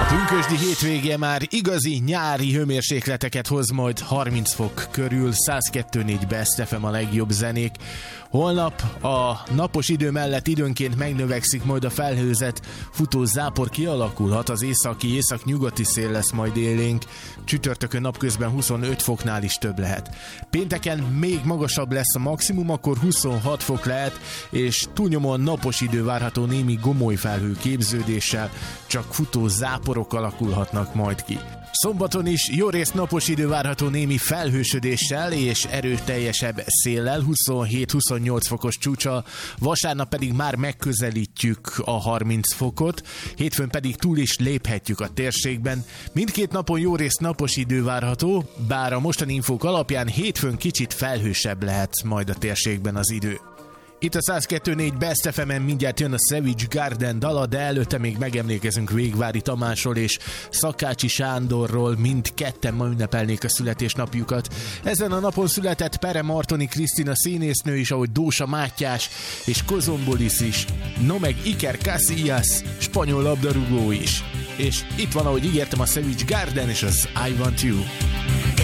Pünkösdi hétvége már igazi nyári hőmérsékleteket hoz, majd 30 fok körül, 102.4 Best FM a legjobb zenék. Holnap a napos idő mellett időnként megnövekszik majd a felhőzet, futó zápor kialakulhat, az észak-nyugati szél lesz majd élénk, csütörtökön napközben 25 foknál is több lehet. Pénteken még magasabb lesz a maximum, akkor 26 fok lehet, és túlnyomóan napos idő várható némi gomoly felhő képződéssel, csak futó záporok alakulhatnak majd ki. Szombaton is jó részt napos idő várható némi felhősödéssel és erőteljesebb széllel, 27-28 fokos csúccsal, vasárnap pedig már megközelítjük a 30 fokot, hétfőn pedig túl is léphetjük a térségben. Mindkét napon jó részt napos idő várható, bár a mostani infók alapján hétfőn kicsit felhősebb lehet majd a térségben az idő. Itt a 102.4 Best FM-en mindjárt jön a Savage Garden dala, de előtte még megemlékezünk Végvári Tamásról és Szakácsi Sándorról, mindketten ma ünnepelnék a születésnapjukat. Ezen a napon született Pere Martoni Krisztina színésznő is, ahogy Dósa Mátyás és Kozombolis is, no meg Iker Casillas, spanyol labdarúgó is. És itt van, ahogy ígértem, a Savage Garden és az I Want You.